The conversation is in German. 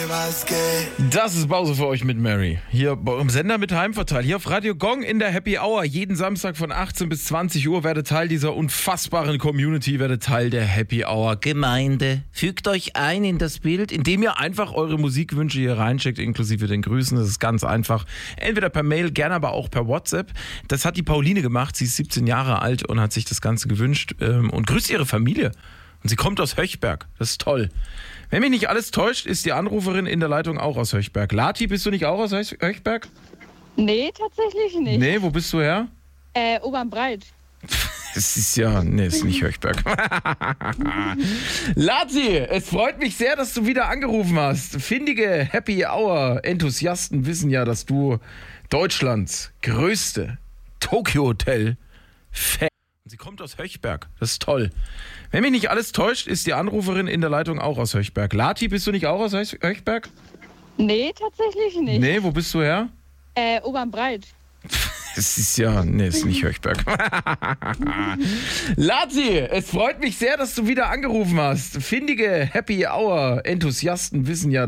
Das ist Pause für euch mit Mary. Hier im Sender mit Heimverteil. Hier auf Radio Gong in der Happy Hour. Jeden Samstag von 18 bis 20 Uhr werdet Teil dieser unfassbaren Community, werdet Teil der Happy Hour Gemeinde. Fügt euch ein in das Bild, indem ihr einfach eure Musikwünsche hier reinschickt, inklusive den Grüßen. Das ist ganz einfach. Entweder per Mail, gerne aber auch per WhatsApp. Das hat die Pauline gemacht. Sie ist 17 Jahre alt und hat sich das Ganze gewünscht und grüßt ihre Familie. Und sie kommt aus Höchberg. Das ist toll. Wenn mich nicht alles täuscht, ist die Anruferin in der Leitung auch aus Höchberg. Lati, bist du nicht auch aus Höchberg? Nee, tatsächlich nicht. Nee, wo bist du her? Obernbreit. Es ist ja, nee, ist nicht Höchberg. Lati, es freut mich sehr, dass du wieder angerufen hast. Findige Happy Hour Enthusiasten wissen ja, dass du Deutschlands größte Tokyo Hotel Fan. Sie kommt aus Höchberg. Das ist toll. Wenn mich nicht alles täuscht, ist die Anruferin in der Leitung auch aus Höchberg. Lati, bist du nicht auch aus Höchberg? Nee, tatsächlich nicht. Nee, wo bist du her? Obernbreit. Es ist ja, nee, ist nicht Höchberg. Lati, es freut mich sehr, dass du wieder angerufen hast. Findige Happy Hour Enthusiasten wissen ja,